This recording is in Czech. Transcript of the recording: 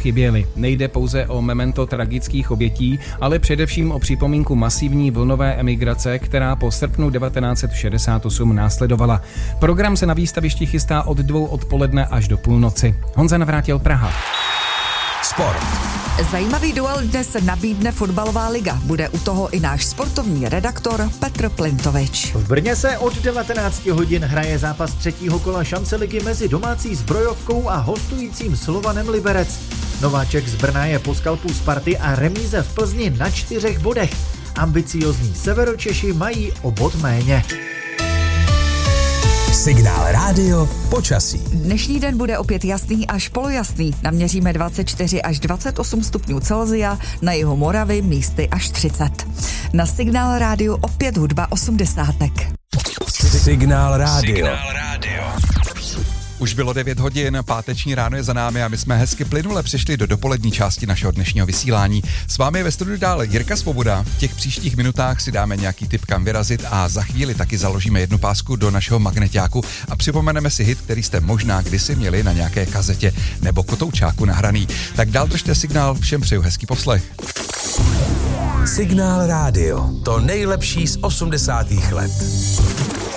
chyběly. Nejde pouze o memento tragických obětí, ale především o připomínku masivní vlnové emigrace, která po srpnu 1968 následovala. Program se na výstavišti chystá od 2 odpoledne až do půlnoci. Honza Navrátil, Praha. Sport. Zajímavý duel dnes nabídne fotbalová liga. Bude u toho i náš sportovní redaktor Petr Plintovič. V Brně se od 19 hodin hraje zápas 3. kola šance ligy mezi domácí Zbrojovkou a hostujícím Slovanem Liberec. Nováček z Brna je po skalpu Sparty a remíze v Plzni na 4 bodech. Ambiciózní Severočeši mají o bod méně. Signál rádio počasí. Dnešní den bude opět jasný až polojasný. Naměříme 24 až 28 stupňů Celsia, na jihu Moravy místy až 30. Na Signál rádiu opět hudba 80. Signál rádio. Už bylo 9 hodin, páteční ráno je za námi a my jsme hezky plynule přišli do dopolední části našeho dnešního vysílání. S vámi je ve studiu dále Jirka Svoboda. V těch příštích minutách si dáme nějaký tip, kam vyrazit a za chvíli taky založíme jednu pásku do našeho magneťáku a připomeneme si hit, který jste možná kdysi měli na nějaké kazetě nebo kotoučáku nahraný. Tak dál držte signál, všem přeju hezký poslech. Signál rádio, to nejlepší z 80. let.